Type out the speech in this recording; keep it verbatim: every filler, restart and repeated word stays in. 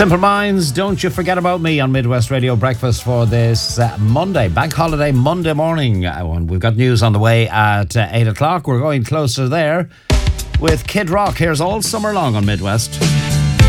Simple Minds, Don't You Forget About Me on Midwest Radio Breakfast for this uh, Monday, bank holiday Monday morning. Uh, we've got news on the way at uh, eight o'clock. We're going closer there with Kid Rock. Here's All Summer Long on Midwest.